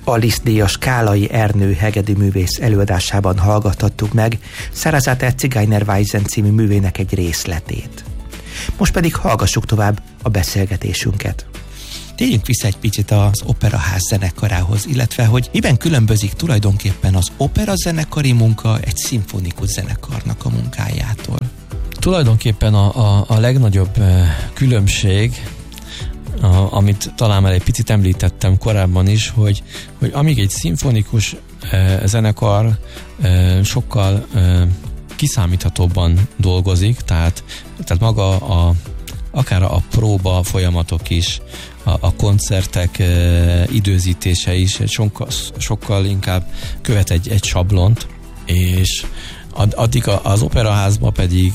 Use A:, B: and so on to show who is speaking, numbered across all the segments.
A: A Liszt-díjas Kálai Ernő hegedűművész előadásában hallgathattuk meg Sarasate Zigeunerweisen című művének egy részletét. Most pedig hallgassuk tovább a beszélgetésünket. Térjünk vissza egy picit az Operaház zenekarához, illetve hogy miben különbözik tulajdonképpen az operazenekari munka egy szimfonikus zenekarnak a munkájától.
B: Tulajdonképpen a legnagyobb különbség, amit talán már egy picit említettem korábban is, hogy amíg egy szimfonikus zenekar sokkal kiszámíthatóbban dolgozik, tehát maga akár a próba folyamatok is, a koncertek időzítése is sokkal inkább követ egy sablont, és addig az operaházban pedig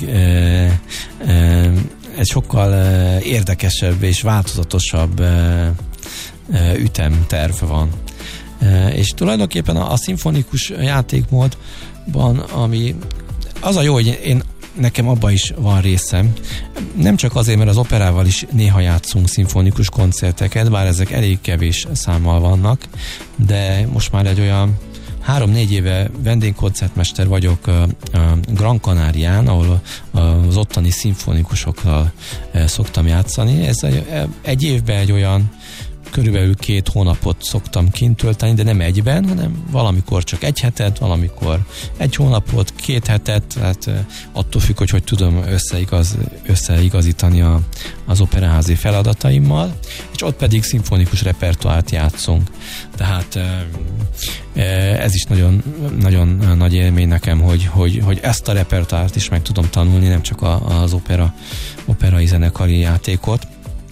B: egy sokkal érdekesebb és változatosabb ütemterv van. És tulajdonképpen a szimfonikus játékmódban, ami az a jó, hogy nekem abban is van részem. Nem csak azért, mert az operával is néha játszunk szimfonikus koncerteket, bár ezek elég kevés számmal vannak, de most már egy olyan 3-4 éve vendégkoncertmester vagyok Gran Canarián, ahol az ottani szimfonikusokkal szoktam játszani. Ez egy évben egy olyan körülbelül 2 hónapot szoktam kint tölteni, de nem egyben, hanem valamikor csak 1 hetet, valamikor 1 hónapot, 2 hetet, tehát attól függ, hogy tudom összeigazítani az operaházi feladataimmal, és ott pedig szimfonikus repertoárt játszunk. Tehát ez is nagyon, nagyon nagy élmény nekem, hogy ezt a repertoárt is meg tudom tanulni, nem csak az operai zenekari játékot.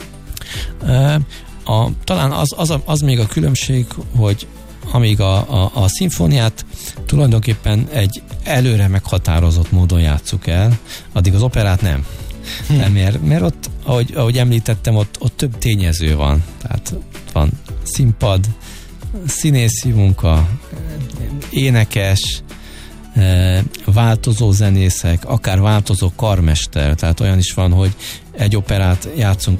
B: Talán az még a különbség, hogy amíg a szimfóniát tulajdonképpen egy előre meghatározott módon játsszuk el, addig az operát nem. Mert ott, ahogy említettem, ott több tényező van. Tehát van színpad, színészi munka, énekes, változó zenészek, akár változó karmester. Tehát olyan is van, hogy egy operát játszunk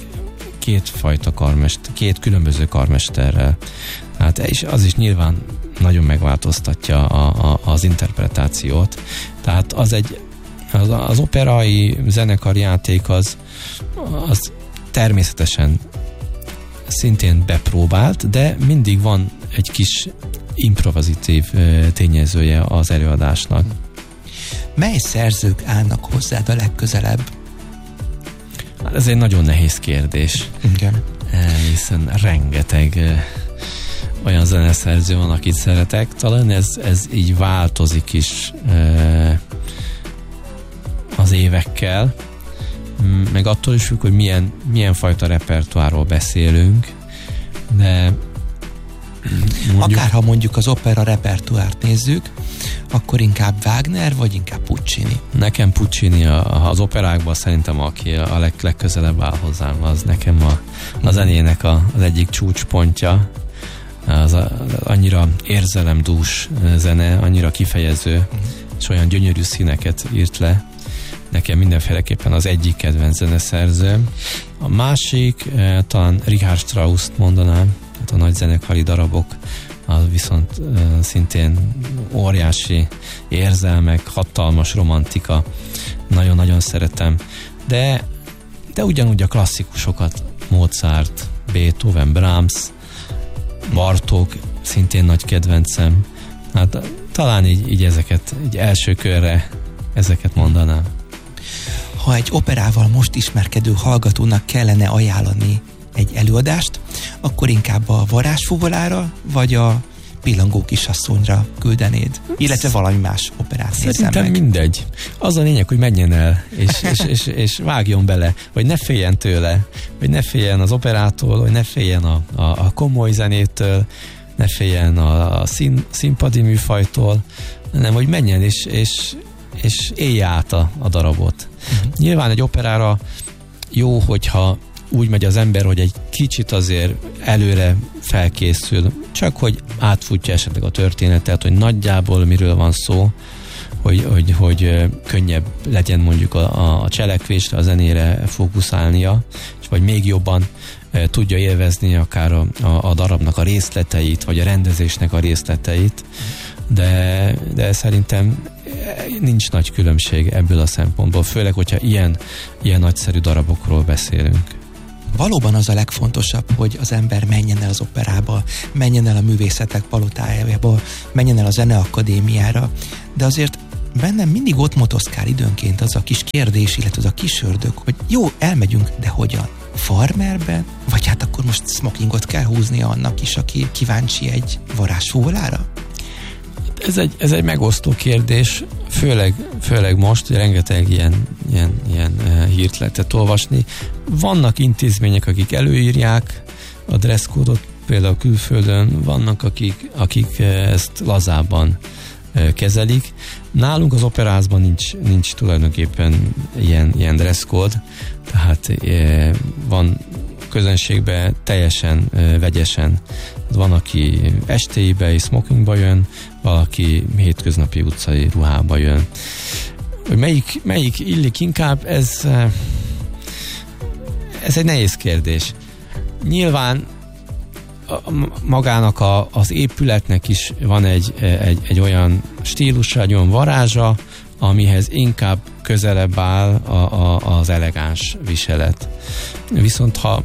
B: 2 különböző karmesterrel. Hát az is nyilván nagyon megváltoztatja az interpretációt. Tehát az operai zenekar játék az természetesen szintén bepróbált, de mindig van egy kis improvizatív tényezője az előadásnak.
A: Mely szerzők állnak hozzád a legközelebb?
B: Ez egy nagyon nehéz kérdés.
A: Igen.
B: Hiszen rengeteg olyan zeneszerző van, akit szeretek. Talán ez így változik is az évekkel. Meg attól is függ, hogy milyen fajta repertoárról beszélünk. De
A: akárha mondjuk az opera repertoárt nézzük, akkor inkább Wagner, vagy inkább Puccini?
B: Nekem Puccini az operákban szerintem, aki a legközelebb áll hozzám, az nekem a zenének az egyik csúcspontja. Az annyira érzelemdús zene, annyira kifejező, és olyan gyönyörű színeket írt le. Nekem mindenféleképpen az egyik kedvenc zeneszerzőm. A másik talán Richard Strauss-t mondanám, tehát a nagy zenekari darabok, az viszont szintén óriási érzelmek, hatalmas romantika. Nagyon-nagyon szeretem. De ugyanúgy a klasszikusokat, Mozart, Beethoven, Brahms, Bartók, szintén nagy kedvencem. Hát talán így ezeket, így első körre ezeket mondanám.
A: Ha egy operával most ismerkedő hallgatónak kellene ajánlani egy előadást, akkor inkább a Varázsfuvolára, vagy a Pillangó kisasszonyra küldenéd, illetve valami más operát nézzen meg.
B: Szerintem mindegy. Az a lényeg, hogy menjen el, és vágjon bele, hogy ne féljen tőle, hogy ne féljen az operától, hogy ne féljen a komoly zenétől, ne féljen a színpadi műfajtól, hanem hogy menjen és élje át a darabot. Nyilván egy operára jó, hogyha úgy megy az ember, hogy egy kicsit azért előre felkészül, csak hogy átfutja esetleg a történetet, hogy nagyjából miről van szó, hogy könnyebb legyen mondjuk a cselekvésre, a zenére fókuszálnia, vagy még jobban tudja élvezni akár a darabnak a részleteit, vagy a rendezésnek a részleteit, de szerintem nincs nagy különbség ebből a szempontból, főleg, hogyha ilyen nagyszerű darabokról beszélünk.
A: Valóban az a legfontosabb, hogy az ember menjen el az operába, menjen el a művészetek palotájába, menjen el a zeneakadémiára, de azért bennem mindig ott motoszkál időnként az a kis kérdés, illetve az a kis ördög, hogy jó, elmegyünk, de hogyan? Farmerben? Vagy hát akkor most smokingot kell húznia annak is, aki kíváncsi egy varázsfúvolára?
B: Ez egy megosztó kérdés, főleg most, rengeteg ilyen hírt lehetett olvasni. Vannak intézmények, akik előírják a dresszkódot, például külföldön, vannak, akik ezt lazábban kezelik. Nálunk az operázban nincs tulajdonképpen ilyen dresszkód, tehát van közönségben teljesen vegyesen. Van, aki estéibe és smokingba jön, valaki hétköznapi utcai ruhába jön. Melyik illik inkább, ez egy nehéz kérdés. Nyilván magának az épületnek is van egy olyan stílusa, egy olyan varázsa, amihez inkább közelebb áll az elegáns viselet. Viszont ha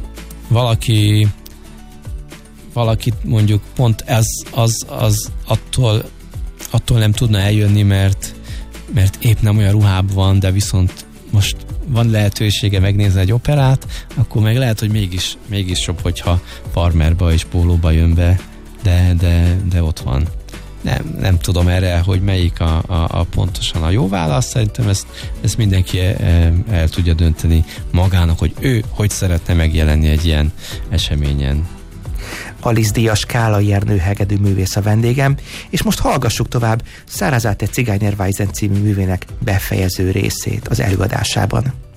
B: valakit mondjuk pont az attól nem tudna eljönni, mert épp nem olyan ruhában van, de viszont most van lehetősége megnézni egy operát, akkor meg lehet, hogy mégis jobb, hogyha farmerba és pólóba jön be, de ott van. Nem tudom erre, hogy melyik a pontosan a jó válasz, szerintem ezt mindenki el tudja dönteni magának, hogy ő hogy szeretne megjelenni egy ilyen eseményen.
A: Alice Díjas Kálai Ernő hegedű művész a vendégem, és most hallgassuk tovább Szerezete Zigeunerweisen című művének befejező részét az előadásában.